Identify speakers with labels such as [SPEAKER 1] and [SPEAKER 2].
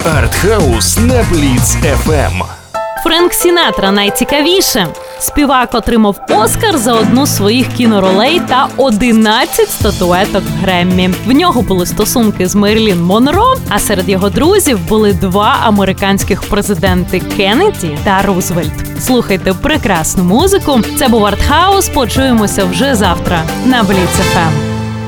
[SPEAKER 1] Артхаус на Бліц FM.
[SPEAKER 2] Френк Сінатра найцікавіше. Співак отримав Оскар за одну з своїх кіноролей та 11 статуеток Греммі. В нього були стосунки з Мерлін Монро, а серед його друзів були два американських президенти – Кеннеді та Рузвельт. Слухайте прекрасну музику. Це був Артхаус. Почуємося вже завтра на Бліц FM.